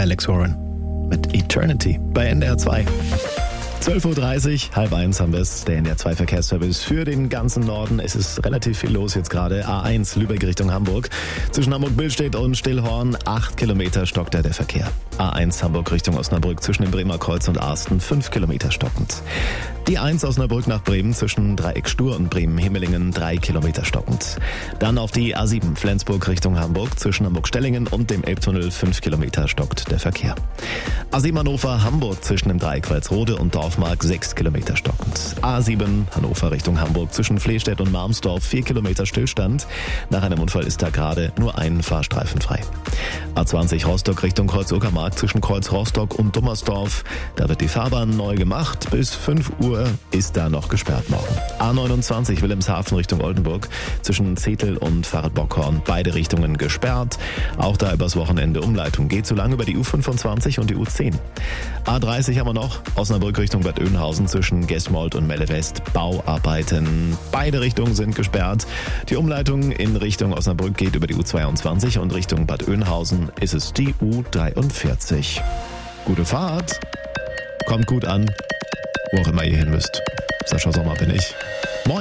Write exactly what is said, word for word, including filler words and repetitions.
Alex Warren mit Eternity bei N D R zwei. zwölf Uhr dreißig, halb eins haben wir es, der N D R zwei Verkehrsservice für den ganzen Norden. Es ist relativ viel los jetzt gerade. A eins Lübeck Richtung Hamburg. Zwischen Hamburg-Billstedt und Stillhorn acht Kilometer stockt der Verkehr. A eins Hamburg Richtung Osnabrück zwischen dem Bremer Kreuz und Arsten fünf Kilometer stockend. Die eins Osnabrück nach Bremen zwischen Dreieck Stur und Bremen-Himmelingen drei Kilometer stockend. Dann auf die A sieben Flensburg Richtung Hamburg zwischen Hamburg-Stellingen und dem Elbtunnel fünf Kilometer stockt der Verkehr. A sieben Hannover Hamburg zwischen dem Dreieck Walsrode und Dorfmark sechs Kilometer stockend. A sieben Hannover Richtung Hamburg zwischen Flehstedt und Marmsdorf vier Kilometer Stillstand. Nach einem Unfall ist da gerade nur ein Fahrstreifen frei. A zwanzig Rostock Richtung Kreuz-Uckermark zwischen Kreuz-Rostock und Dummersdorf. Da wird die Fahrbahn neu gemacht. Bis fünf Uhr ist da noch gesperrt morgen. A neunundzwanzig Wilhelmshaven Richtung Oldenburg zwischen Zetel und Fahrradbockhorn. Beide Richtungen gesperrt. Auch da übers Wochenende Umleitung. Geht so lange über die U fünfundzwanzig und die U zehn. A dreißig haben wir noch. Osnabrück Richtung Bad Oeynhausen zwischen Gesmold und Melle West. Bauarbeiten. Beide Richtungen sind gesperrt. Die Umleitung in Richtung Osnabrück geht über die U zweiundzwanzig und Richtung Bad Oeynhausen ist es die U dreiundvierzig. Gute Fahrt. Kommt gut an. Wo auch immer ihr hin müsst. Sascha Sommer bin ich. Moin.